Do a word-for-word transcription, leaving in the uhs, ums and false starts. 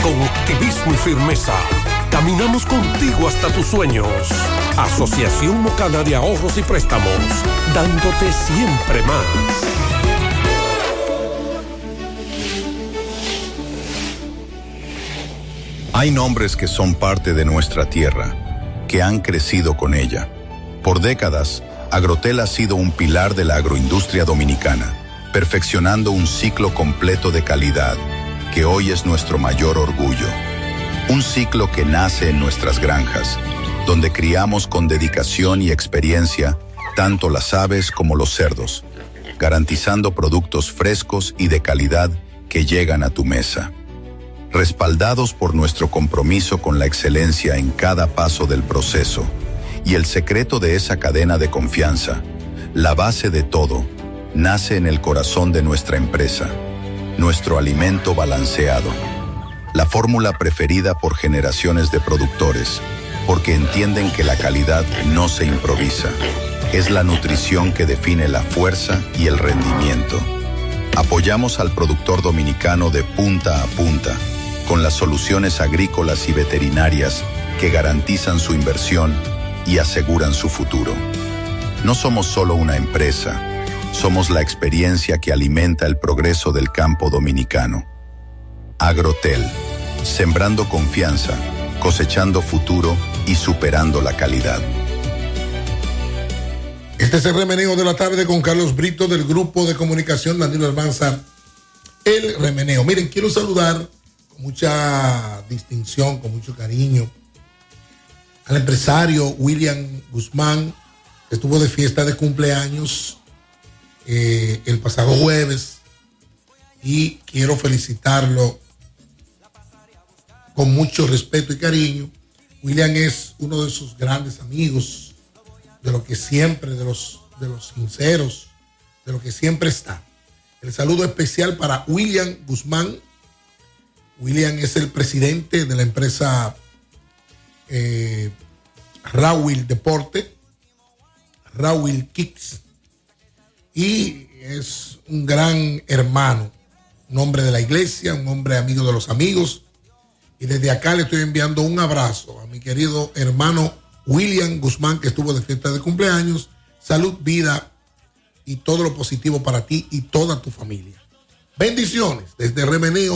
con optimismo y firmeza, caminamos contigo hasta tus sueños. Asociación Mocana de Ahorros y Préstamos, dándote siempre más. Hay nombres que son parte de nuestra tierra, que han crecido con ella. Por décadas, Agrotel ha sido un pilar de la agroindustria dominicana, perfeccionando un ciclo completo de calidad, que hoy es nuestro mayor orgullo. Un ciclo que nace en nuestras granjas, donde criamos con dedicación y experiencia tanto las aves como los cerdos, garantizando productos frescos y de calidad que llegan a tu mesa. Respaldados por nuestro compromiso con la excelencia en cada paso del proceso y el secreto de esa cadena de confianza, la base de todo, nace en el corazón de nuestra empresa, nuestro alimento balanceado, la fórmula preferida por generaciones de productores, porque entienden que la calidad no se improvisa, es la nutrición que define la fuerza y el rendimiento. Apoyamos al productor dominicano de punta a punta, con las soluciones agrícolas y veterinarias que garantizan su inversión y aseguran su futuro. No somos solo una empresa, somos la experiencia que alimenta el progreso del campo dominicano. Agrotel, sembrando confianza, cosechando futuro y superando la calidad. Este es el Remeneo de la tarde con Carlos Brito del Grupo de Comunicación Danilo Almanzar. El Remeneo. Miren, quiero saludar con mucha distinción, con mucho cariño, al empresario William Guzmán, que estuvo de fiesta de cumpleaños eh, el pasado jueves, y quiero felicitarlo con mucho respeto y cariño. William es uno de sus grandes amigos, de lo que siempre, de los, de los sinceros, de lo que siempre está. El saludo especial para William Guzmán. William es el presidente de la empresa eh, Rawil Deporte, Rawil Kicks, y es un gran hermano, un hombre de la iglesia, un hombre amigo de los amigos, y desde acá le estoy enviando un abrazo a mi querido hermano William Guzmán, que estuvo de fiesta de cumpleaños. Salud, vida y todo lo positivo para ti y toda tu familia. Bendiciones desde Remeneo.